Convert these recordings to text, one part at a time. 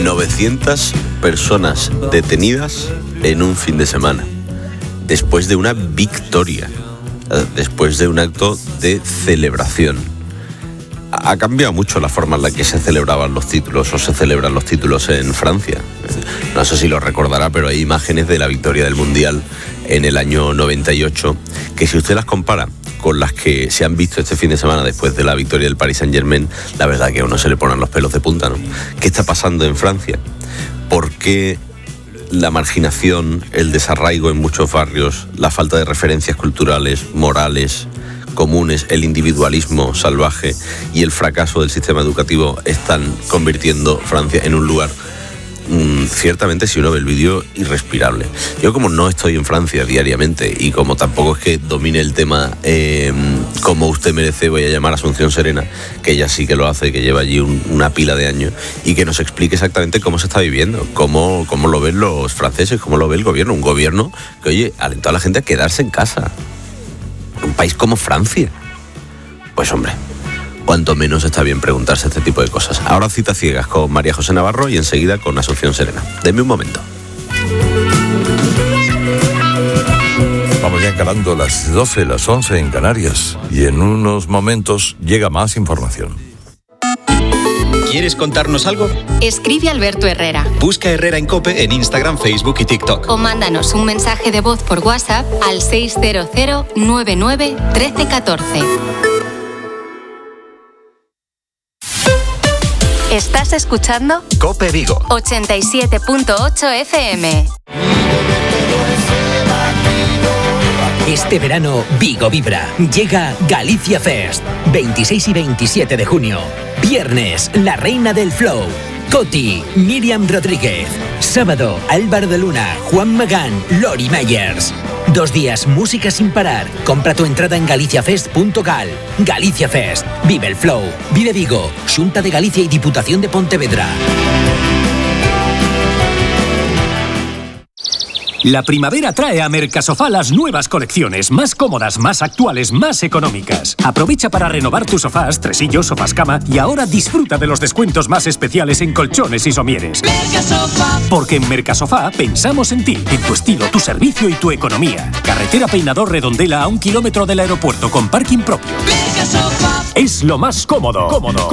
900 personas detenidas en un fin de semana, después de una victoria, después de un acto de celebración. Ha cambiado mucho la forma en la que se celebraban los títulos o se celebran los títulos en Francia. No sé si lo recordará, pero hay imágenes de la victoria del Mundial en el año 98 que, si usted las compara con las que se han visto este fin de semana después de la victoria del Paris Saint-Germain, la verdad que a uno se le ponen los pelos de punta, ¿no? ¿Qué está pasando en Francia? ¿Por qué la marginación, el desarraigo en muchos barrios, la falta de referencias culturales, morales, comunes, el individualismo salvaje y el fracaso del sistema educativo están convirtiendo Francia en un lugar ciertamente, si uno ve el vídeo, irrespirable? Yo, como no estoy en Francia diariamente y como tampoco es que domine el tema como usted merece, voy a llamar a Asunción Serena, que ella sí que lo hace, que lleva allí una pila de años, y que nos explique exactamente cómo se está viviendo, cómo lo ven los franceses, cómo lo ve el gobierno. Un gobierno que, oye, alentó a la gente a quedarse en casa. Un país como Francia. Pues hombre, cuanto menos está bien preguntarse este tipo de cosas. Ahora citas ciegas con María José Navarro y enseguida con Asunción Serena. Denme un momento. Vamos ya encarando las 12, las 11 en Canarias. Y en unos momentos llega más información. ¿Quieres contarnos algo? Escribe Alberto Herrera. Busca Herrera en COPE en Instagram, Facebook y TikTok. O mándanos un mensaje de voz por WhatsApp al 600 99 1314. ¿Estás escuchando? COPE Vigo 87.8 FM. Este verano, Vigo vibra. Llega Galicia Fest. 26 y 27 de junio. Viernes, la reina del flow, Coti, Miriam Rodríguez. Sábado, Álvaro de Luna, Juan Magán, Lori Meyers. 2 días, música sin parar. Compra tu entrada en galiciafest.gal. Galicia Fest. Vive el flow. Vive Vigo. Xunta de Galicia y Diputación de Pontevedra. La primavera trae a Mercasofá las nuevas colecciones, más cómodas, más actuales, más económicas. Aprovecha para renovar tus sofás, tresillos, sofás cama y ahora disfruta de los descuentos más especiales en colchones y somieres. Mercasofá. Porque en Mercasofá pensamos en ti, en tu estilo, tu servicio y tu economía. Carretera Peinador Redondela a 1 kilómetro del aeropuerto con parking propio. Mercasofá. Es lo más cómodo.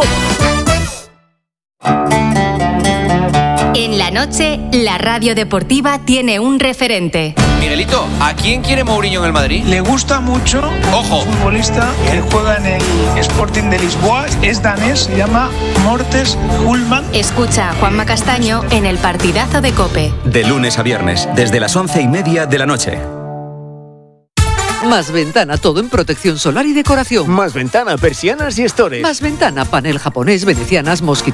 En la noche, la radio deportiva tiene un referente. Miguelito, ¿a quién quiere Mourinho en el Madrid? Le gusta mucho. Ojo. Un futbolista que juega en el Sporting de Lisboa, es danés, se llama Mortes Hulman. Escucha a Juanma Castaño en el partidazo de COPE. De lunes a viernes, desde las 11:30 de la noche. Más Ventana, todo en protección solar y decoración. Más Ventana, persianas y estores. Más Ventana, panel japonés, venecianas, mosquiteros.